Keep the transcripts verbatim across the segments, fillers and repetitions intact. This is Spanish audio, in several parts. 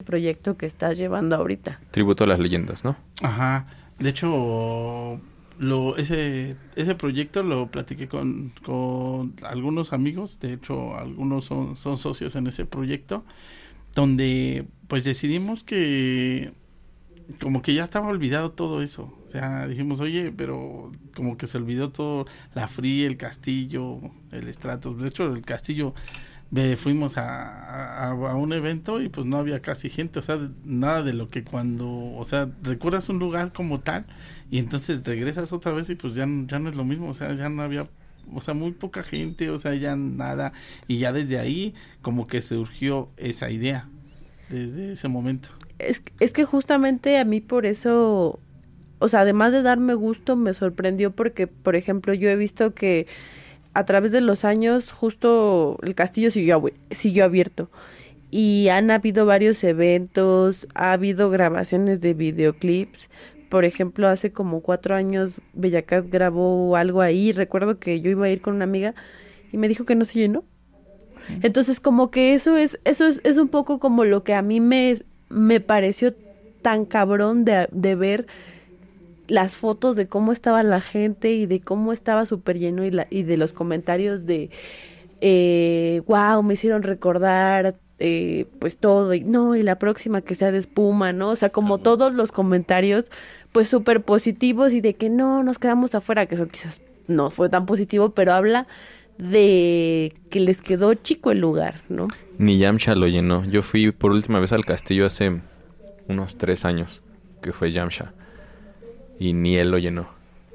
proyecto que estás llevando ahorita. Tributo a las leyendas, ¿no? Ajá. De hecho, lo ese ese proyecto lo platiqué con, con algunos amigos. De hecho, algunos son, son socios en ese proyecto, donde pues decidimos que como que ya estaba olvidado todo eso. O sea, dijimos, oye, pero como que se olvidó todo, la F R I, el castillo, el Stratos. De hecho, el castillo, eh, fuimos a, a, a un evento y pues no había casi gente. O sea, nada de lo que cuando, o sea, recuerdas un lugar como tal y entonces regresas otra vez y pues ya, ya no es lo mismo. O sea, ya no había, o sea, muy poca gente, o sea, ya nada. Y ya desde ahí como que surgió esa idea, desde ese momento. Es, es que justamente a mí por eso, o sea, además de darme gusto, me sorprendió porque, por ejemplo, yo he visto que a través de los años justo el castillo siguió, siguió abierto y han habido varios eventos, ha habido grabaciones de videoclips. Por ejemplo, hace como cuatro años Bellacat grabó algo ahí. Recuerdo que yo iba a ir con una amiga y me dijo que no se llenó. Entonces, como que eso es, eso es, es un poco como lo que a mí me, me pareció tan cabrón de, de ver las fotos de cómo estaba la gente y de cómo estaba súper lleno y, la, y de los comentarios de eh, wow, me hicieron recordar eh, pues todo, y no, y la próxima que sea de espuma, ¿no? O sea, como todos los comentarios pues súper positivos y de que no, nos quedamos afuera, que eso quizás no fue tan positivo, pero habla de que les quedó chico el lugar, ¿no? Ni Yamcha lo llenó. Yo fui por última vez al castillo hace unos tres años, que fue Yamcha, y ni él lo llenó.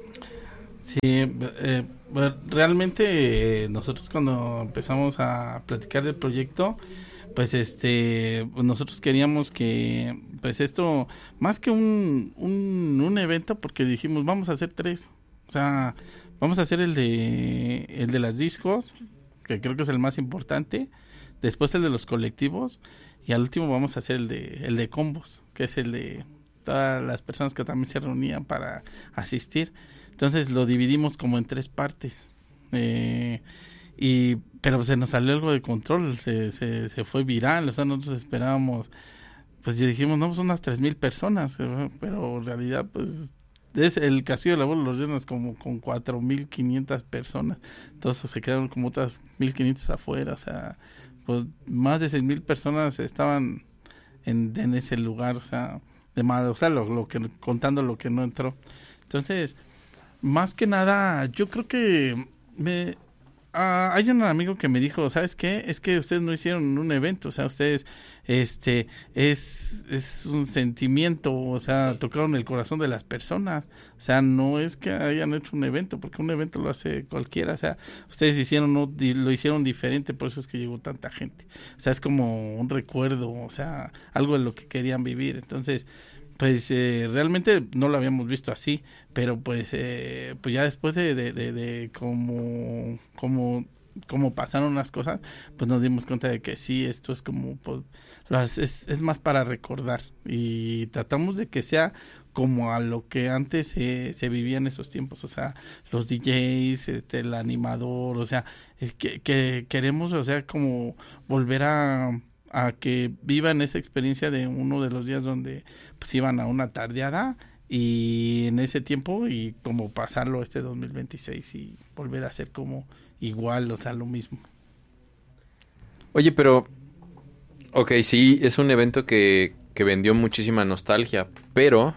Sí, eh, realmente eh, nosotros cuando empezamos a platicar del proyecto, pues este, nosotros queríamos que, pues esto, más que un, un, un evento, porque dijimos, vamos a hacer tres, o sea, vamos a hacer el de el de las discos, que creo que es el más importante, después el de los colectivos, y al último vamos a hacer el de el de combos, que es el de todas las personas que también se reunían para asistir. Entonces lo dividimos como en tres partes, eh, y pero se nos salió algo de control, se, se, se fue viral. O sea, nosotros esperábamos, pues ya dijimos, no, son unas tres mil personas, pero en realidad pues es el Castillo de la Bola de los Llenos como con cuatro mil quinientas personas, entonces se quedaron como otras mil quinientas afuera. O sea, pues más de seis mil personas estaban en, en ese lugar, o sea, de más, o sea, lo, lo que, contando lo que no entró. Entonces, más que nada, yo creo que me, uh, hay un amigo que me dijo, ¿sabes qué? Es que ustedes no hicieron un evento, o sea, ustedes, este, es, es un sentimiento, o sea, tocaron el corazón de las personas, o sea, no es que hayan hecho un evento, porque un evento lo hace cualquiera, o sea, ustedes hicieron, no, lo hicieron diferente, por eso es que llegó tanta gente, o sea, es como un recuerdo, o sea, algo de lo que querían vivir. Entonces, pues eh, realmente no lo habíamos visto así, pero pues eh, pues ya después de, de, de, de cómo, cómo, cómo pasaron las cosas, pues nos dimos cuenta de que sí, esto es como, pues, es, es más para recordar, y tratamos de que sea como a lo que antes eh, se vivía en esos tiempos, o sea, los D Js, este, el animador, o sea, es que, que queremos, o sea, como volver a... a que vivan esa experiencia de uno de los días donde pues iban a una tardeada, y en ese tiempo, y como pasarlo este dos mil veintiséis y volver a ser como igual, o sea, lo mismo. Oye, pero ok, sí, es un evento que, que vendió muchísima nostalgia, pero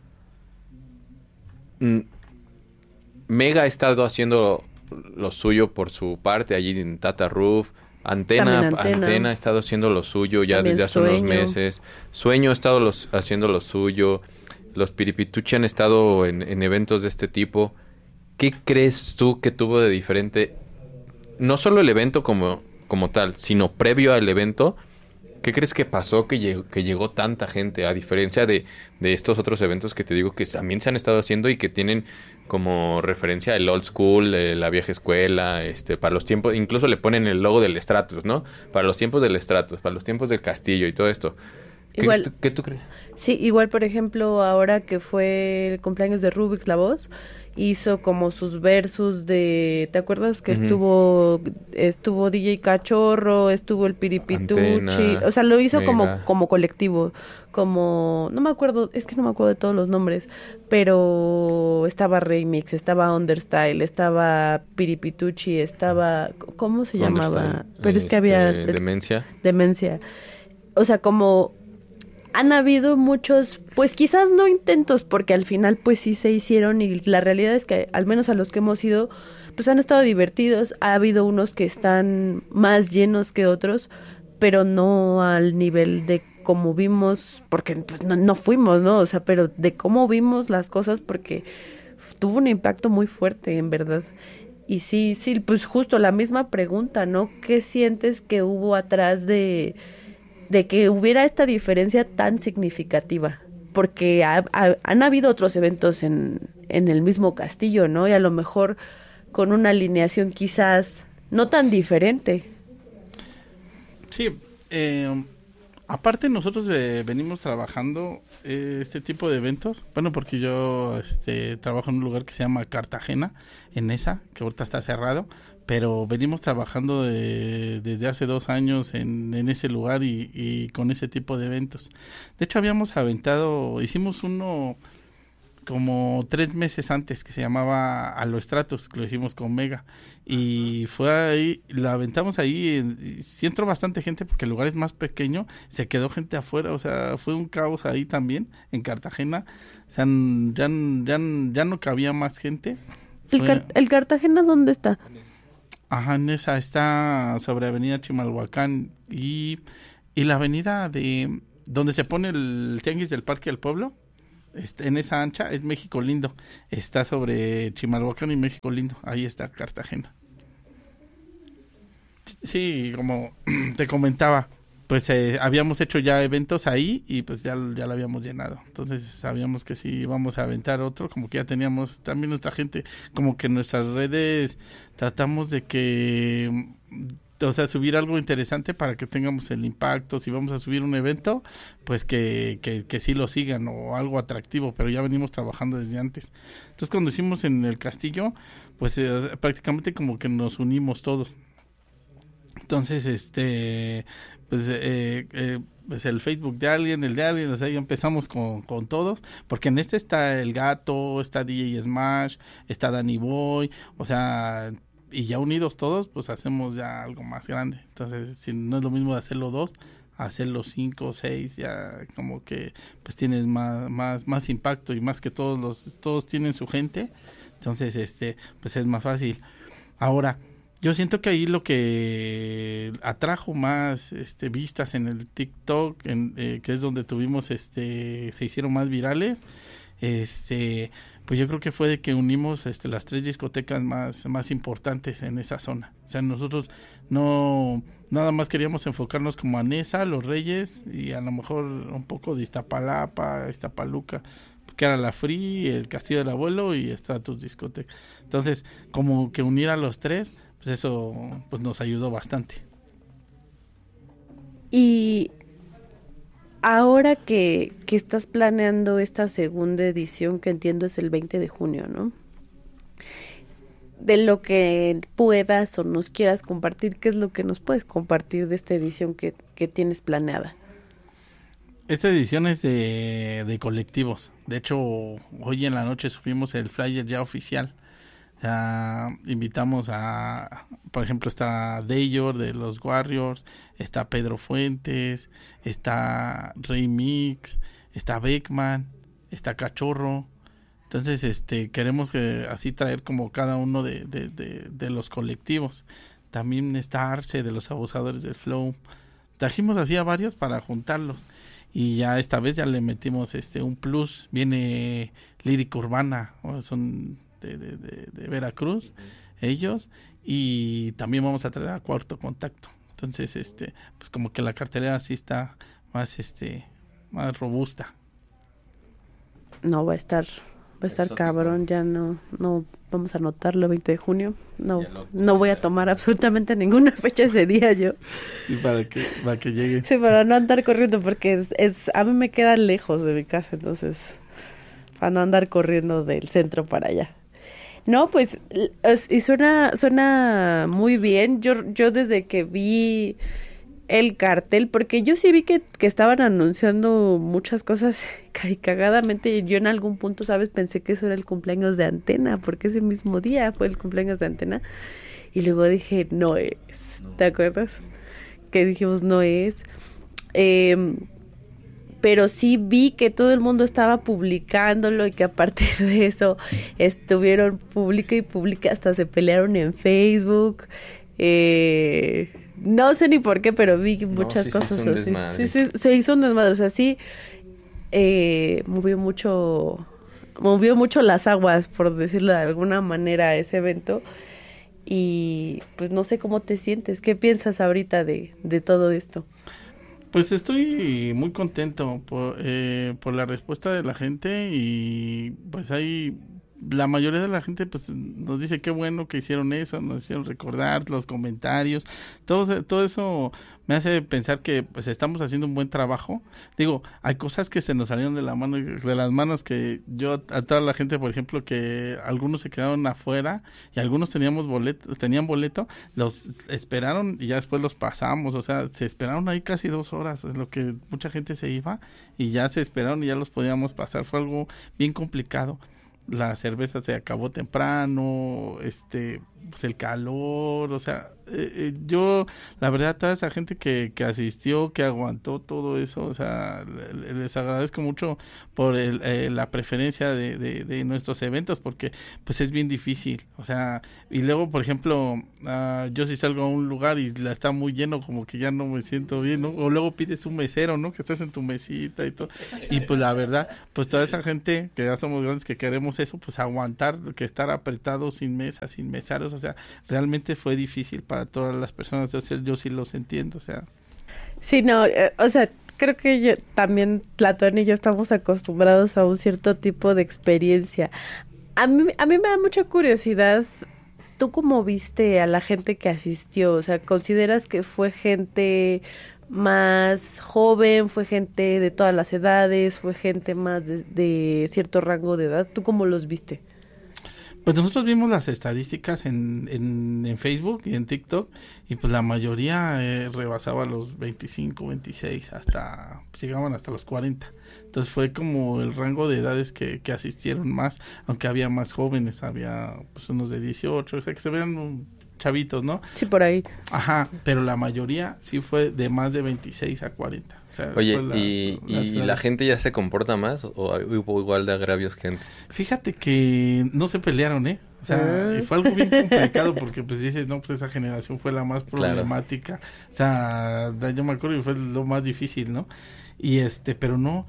mm, Mega ha estado haciendo lo suyo por su parte allí en Tata Roof. Antena, Antena, Antena ha estado haciendo lo suyo ya También desde hace Sueño. unos meses. Sueño ha estado los, haciendo lo suyo. Los Piripituchi han estado en, en eventos de este tipo. ¿Qué crees tú que tuvo de diferente? No solo el evento como, como tal, sino previo al evento. ¿Qué crees que pasó que llegó, que llegó tanta gente? A diferencia de, de estos otros eventos que te digo que también se han estado haciendo y que tienen como referencia el old school, eh, la vieja escuela, este, para los tiempos, incluso le ponen el logo del Stratos, ¿no? Para los tiempos del Stratos, para los tiempos del Castillo y todo esto. ¿Qué, igual, tú, ¿qué tú crees? Sí, igual, por ejemplo, ahora que fue el cumpleaños de Rubix La Voz, hizo como sus versus de, ¿te acuerdas que uh-huh. estuvo estuvo D J Cachorro, estuvo el Piripitucci? Antena, o sea, lo hizo Mega. como como colectivo, como, no me acuerdo, es que no me acuerdo de todos los nombres, pero estaba Remix, estaba Understyle, estaba Piripitucci, estaba, ¿cómo se llamaba? Understyle. Pero es este, que había... Demencia. Demencia. O sea, como... Han habido muchos, pues quizás no intentos, porque al final pues sí se hicieron y la realidad es que al menos a los que hemos ido, pues han estado divertidos. Ha habido unos que están más llenos que otros, pero no al nivel de cómo vimos, porque pues no, no fuimos, ¿no? O sea, pero de cómo vimos las cosas, porque tuvo un impacto muy fuerte, en verdad. Y sí, sí, pues justo la misma pregunta, ¿no? ¿Qué sientes que hubo atrás de... de que hubiera esta diferencia tan significativa? Porque ha, ha, han habido otros eventos en, en el mismo castillo, ¿no? Y a lo mejor con una alineación quizás no tan diferente. Sí, eh, aparte nosotros eh, venimos trabajando eh, este tipo de eventos, bueno, porque yo este, trabajo en un lugar que se llama Cartagena, en esa, que ahorita está cerrado, pero venimos trabajando de, desde hace dos años en, en ese lugar y, y con ese tipo de eventos. De hecho, habíamos aventado, hicimos uno como tres meses antes que se llamaba Aloestratus, que lo hicimos con Mega, y fue ahí, la aventamos ahí, y sí entró bastante gente porque el lugar es más pequeño, se quedó gente afuera, o sea, fue un caos ahí también, en Cartagena, o sea, ya, ya, ya no cabía más gente. ¿El, fue... Car- ¿El Cartagena dónde está? Ajá, en esa está sobre Avenida Chimalhuacán y, y la avenida de donde se pone el tianguis del Parque del Pueblo, este, en esa ancha es México Lindo, está sobre Chimalhuacán y México Lindo, ahí está Cartagena. Sí, como te comentaba, pues eh, habíamos hecho ya eventos ahí y pues ya, ya lo habíamos llenado. Entonces sabíamos que si íbamos a aventar otro, como que ya teníamos también nuestra gente, como que en nuestras redes tratamos de que, o sea, subir algo interesante para que tengamos el impacto. Si vamos a subir un evento, pues que, que, que sí lo sigan o algo atractivo, pero ya venimos trabajando desde antes. Entonces cuando hicimos en el castillo, pues eh, prácticamente como que nos unimos todos. Entonces, este... pues eh, eh, pues el Facebook de alguien, el de alguien, o sea, ya empezamos con, con todos, porque en este está el Gato, está D J Smash, está Danny Boy, o sea, y ya unidos todos, pues hacemos ya algo más grande. Entonces, si no es lo mismo de hacerlo dos, hacerlo cinco, seis, ya como que pues tienes más, más, más impacto y más que todos los, todos tienen su gente, entonces este, pues es más fácil. Ahora, yo siento que ahí lo que atrajo más este vistas en el TikTok, en, eh, que es donde tuvimos, este, se hicieron más virales, este, pues yo creo que fue de que unimos este las tres discotecas más, más importantes en esa zona. O sea, nosotros no nada más queríamos enfocarnos como a Nesa, Los Reyes y a lo mejor un poco de Iztapalapa, Iztapaluca, que era la Free, el Castillo del Abuelo y Stratus Discoteca. Entonces, como que unir a los tres, pues eso pues nos ayudó bastante. Y ahora que, que estás planeando esta segunda edición, que entiendo es el veinte de junio, ¿no? De lo que puedas o nos quieras compartir, ¿qué es lo que nos puedes compartir de esta edición que, que tienes planeada? Esta edición es de, de colectivos. De hecho, hoy en la noche subimos el flyer ya oficial. Uh, invitamos a, por ejemplo, está Dayor de los Warriors, está Pedro Fuentes, está Rey Mix, está Beckman, está Cachorro. Entonces, este, queremos que así traer como cada uno de, de, de, de los colectivos. También está Arce de los Abusadores del Flow. Trajimos así a varios para juntarlos. Y ya esta vez ya le metimos este un plus. Viene Lírica Urbana, son de, de, de, de Veracruz, uh-huh. ellos. Y también vamos a traer a Cuarto Contacto. Entonces, este, pues como que la cartelera sí está más, este, más robusta. No, va a estar, va a estar Exótico. Cabrón, ya no, no vamos a anotarlo veinte de junio. No, no voy a tomar absolutamente ninguna fecha ese día yo. Sí, para que, para que llegue. Sí, para no andar corriendo, porque es, es, a mí me queda lejos de mi casa, entonces, para no andar corriendo del centro para allá. No, pues, y suena, suena muy bien. Yo, yo desde que vi el cartel, porque yo sí vi que, que estaban anunciando muchas cosas y cagadamente yo en algún punto, ¿sabes? Pensé que eso era el cumpleaños de Antena, porque ese mismo día fue el cumpleaños de Antena. Y luego dije, no es, ¿te acuerdas? Que dijimos, no es. Eh, pero sí vi que todo el mundo estaba publicándolo y que a partir de eso estuvieron publica y publica, hasta se pelearon en Facebook. Eh, no sé ni por qué, pero vi muchas no, sí, cosas así. Sí, sí, se hizo un desmadre, o sea, sí eh, movió mucho, movió mucho las aguas, por decirlo de alguna manera, ese evento. Y pues no sé cómo te sientes, ¿qué piensas ahorita de, de todo esto? Pues estoy muy contento por, eh, por la respuesta de la gente y pues hay, la mayoría de la gente pues nos dice qué bueno que hicieron eso, nos hicieron recordar los comentarios, todo, todo eso me hace pensar que pues estamos haciendo un buen trabajo. Digo, hay cosas que se nos salieron de la mano, de las manos que yo, a toda la gente, por ejemplo, que algunos se quedaron afuera y algunos teníamos boleto, tenían boleto, los esperaron y ya después los pasamos, o sea, se esperaron ahí casi dos horas, es lo que mucha gente se iba y ya se esperaron y ya los podíamos pasar, fue algo bien complicado. La cerveza se acabó temprano, este, pues el calor, o sea, eh, eh, yo, la verdad, toda esa gente que, que asistió, que aguantó todo eso, o sea, les agradezco mucho por el, eh, la preferencia de, de, de nuestros eventos, porque pues es bien difícil, o sea, y luego, por ejemplo, uh, yo si salgo a un lugar y la está muy lleno, como que ya no me siento bien, ¿no? O luego pides un mesero, ¿no? Que estés en tu mesita y todo, y pues la verdad, pues toda esa gente que ya somos grandes, que queremos eso, pues aguantar, que estar apretado sin mesas, sin mesaros, o sea, realmente fue difícil para todas las personas, yo, yo sí los entiendo, o sea. Sí, no, eh, o sea, creo que yo también, Platón y yo estamos acostumbrados a un cierto tipo de experiencia. A mí, a mí me da mucha curiosidad, ¿tú cómo viste a la gente que asistió? O sea, ¿consideras que fue gente más joven, fue gente de todas las edades, fue gente más de, de cierto rango de edad? ¿Tú cómo los viste? Pues nosotros vimos las estadísticas en, en, en Facebook y en TikTok y pues la mayoría eh, rebasaba los veinticinco, veintiséis, hasta pues llegaban hasta los cuarenta. Entonces fue como el rango de edades que, que asistieron más, aunque había más jóvenes, había pues unos de dieciocho, o sea que se vean chavitos, ¿no? Sí, por ahí. Ajá, pero la mayoría sí fue de más de veintiséis a cuarenta. O sea, oye, la, ¿y, la, ¿y la gente ya se comporta más o hubo igual de agravios gente? Fíjate que no se pelearon, ¿eh? O sea, ah. y fue algo bien complicado porque pues dices, no, pues esa generación fue la más problemática. Claro. O sea, yo me acuerdo y fue lo más difícil, ¿no? Y este, pero no,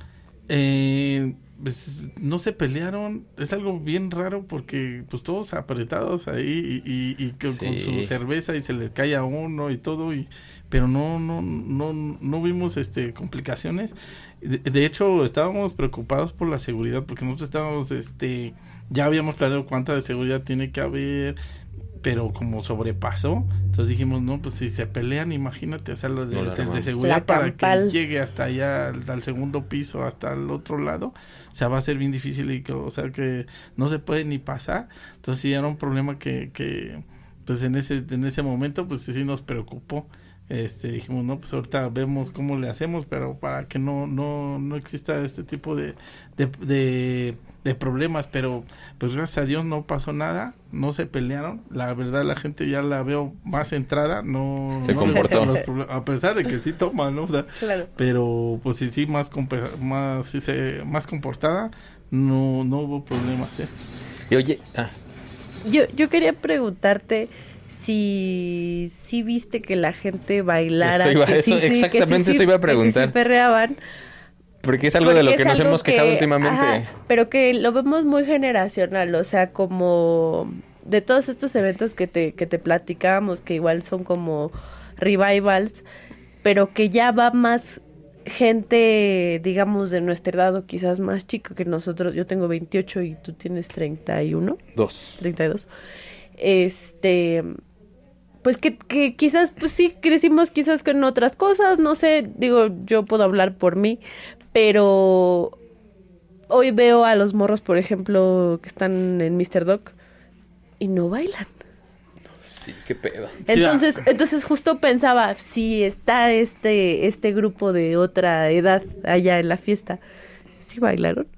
eh, pues no se pelearon, es algo bien raro porque pues todos apretados ahí y, y, y con, sí. con su cerveza y se les cae a uno y todo, y pero no no no no vimos este complicaciones. De, de hecho estábamos preocupados por la seguridad porque nosotros estábamos este ya habíamos planeado cuánta de seguridad tiene que haber, pero como sobrepasó, entonces dijimos, no, pues si se pelean, imagínate, o sea, lo de, no, de, de seguridad para que llegue hasta allá, al, al segundo piso, hasta el otro lado, o sea, va a ser bien difícil, y o sea, que no se puede ni pasar. Entonces sí era un problema que, que pues en ese en ese momento, pues sí nos preocupó. Este, dijimos, no, pues ahorita vemos cómo le hacemos, pero para que no no no exista este tipo de de, de de problemas, pero pues gracias a Dios no pasó nada, no se pelearon, la verdad la gente ya la veo más centrada, no se no comportó, los, a pesar de que sí toma, ¿no? O sea, claro. Pero pues sí sí más más sí se más comportada, no no hubo problemas, ¿eh? Y oye, ah. yo yo quería preguntarte si si viste que la gente bailara, eso iba, que eso, sí, exactamente que sí, eso iba a preguntar, que sí perreaban. Porque es algo Porque de lo que nos hemos que, quejado últimamente. Ajá, pero que lo vemos muy generacional, o sea, como de todos estos eventos que te que te platicábamos, que igual son como revivals, pero que ya va más gente, digamos, de nuestra edad o quizás más chica que nosotros. Yo tengo veintiocho y tú tienes treinta y uno. Dos. treinta y dos. Este... pues que, que quizás, pues sí, crecimos quizás con otras cosas, no sé, digo, yo puedo hablar por mí, pero hoy veo a los morros, por ejemplo, que están en míster Doc, y no bailan. Sí, qué pedo. Entonces, entonces justo pensaba, si está este, este grupo de otra edad allá en la fiesta, ¿sí bailaron?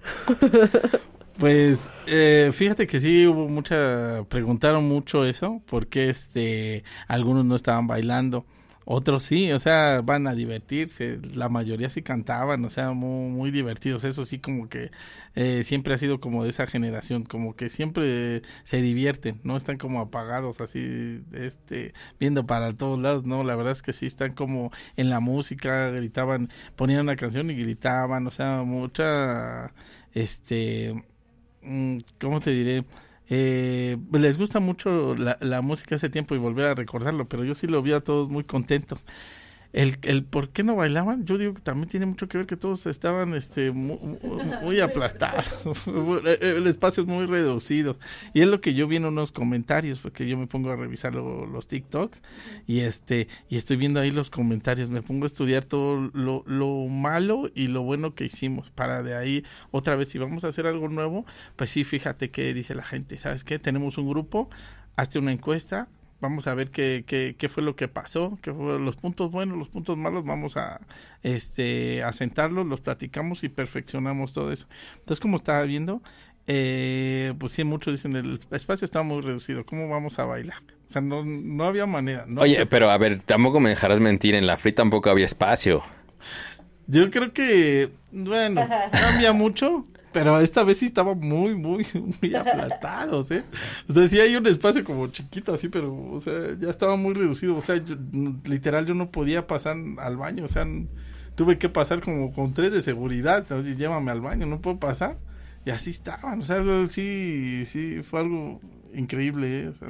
Pues eh, fíjate que sí hubo mucha, preguntaron mucho eso, porque este, algunos no estaban bailando, otros sí, o sea, van a divertirse, la mayoría sí cantaban, o sea, muy, muy divertidos, eso sí como que eh, siempre ha sido como de esa generación, como que siempre se divierten, no están como apagados así, este, viendo para todos lados, no, la verdad es que sí están como en la música, gritaban, ponían una canción y gritaban, o sea, mucha, este... ¿cómo te diré? Eh, les gusta mucho la, la música ese tiempo y volver a recordarlo, pero yo sí lo vi a todos muy contentos. El, el por qué no bailaban, yo digo que también tiene mucho que ver que todos estaban este muy, muy aplastados, el espacio es muy reducido, y es lo que yo vi en unos comentarios, porque yo me pongo a revisar lo, los TikToks, y este y estoy viendo ahí los comentarios, me pongo a estudiar todo lo, lo malo y lo bueno que hicimos, para de ahí, otra vez, si vamos a hacer algo nuevo, pues sí, fíjate qué dice la gente, ¿sabes qué? Tenemos un grupo, hazte una encuesta, vamos a ver qué, qué, qué fue lo que pasó, qué fueron los puntos buenos, los puntos malos, vamos a este a sentarlos, los platicamos y perfeccionamos todo eso. Entonces, como estaba viendo, eh, pues sí, muchos dicen, el espacio está muy reducido, ¿cómo vamos a bailar? O sea, no, no había manera. No Oye, había... pero a ver, tampoco me dejarás mentir, en la Free tampoco había espacio. Yo creo que, bueno, no había mucho, pero esta vez sí estaba muy, muy, muy aplastados, ¿eh? O sea, sí hay un espacio como chiquito así, pero, o sea, ya estaba muy reducido. O sea, yo, literal, yo no podía pasar al baño. O sea, tuve que pasar como con tres de seguridad. Oye, llévame al baño, no puedo pasar. Y así estaban. O sea, sí, sí, fue algo increíble, ¿eh? O sea,